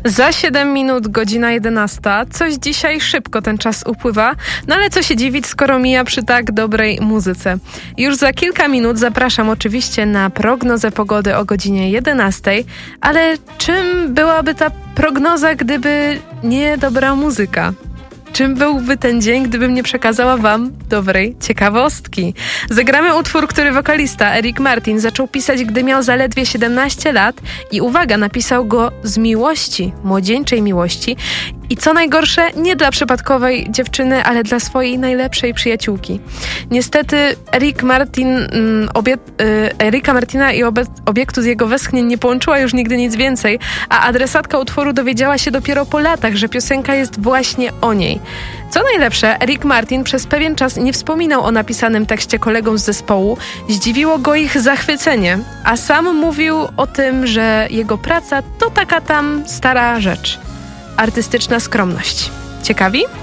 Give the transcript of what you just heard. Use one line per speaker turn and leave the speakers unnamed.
Za 7 minut, godzina 11. Coś dzisiaj szybko ten czas upływa, no ale co się dziwić, skoro mija przy tak dobrej muzyce. Już za kilka minut zapraszam oczywiście na prognozę pogody o godzinie 11, ale czym byłaby ta prognoza, gdyby nie dobra muzyka? Czym byłby ten dzień, gdybym nie przekazała wam dobrej ciekawostki? Zagramy utwór, który wokalista Eric Martin zaczął pisać, gdy miał zaledwie 17 lat i uwaga, napisał go z miłości, młodzieńczej miłości i co najgorsze, nie dla przypadkowej dziewczyny, ale dla swojej najlepszej przyjaciółki. Niestety Erika Martina i obiektu z jego westchnień nie połączyła już nigdy nic więcej, a adresatka utworu dowiedziała się dopiero po latach, że piosenka jest właśnie o niej. Co najlepsze, Eric Martin przez pewien czas nie wspominał o napisanym tekście kolegom z zespołu, zdziwiło go ich zachwycenie, a sam mówił o tym, że jego praca to taka tam stara rzecz. Artystyczna skromność. Ciekawi?